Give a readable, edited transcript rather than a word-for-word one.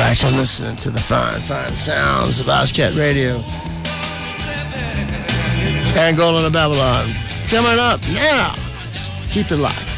right, you're listening to the fine sounds of Ozcat Radio. Angola and Babylon. Coming up now. Keep it locked.